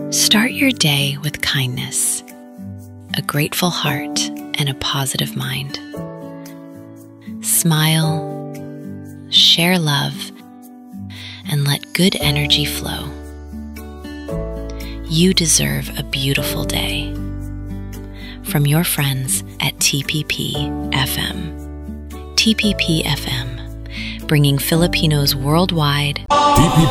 Start your day with kindness, a grateful heart, and a positive mind. Smile, share love, and let good energy flow. You deserve a beautiful day. From your friends at TPP FM. TPP FM, bringing Filipinos worldwide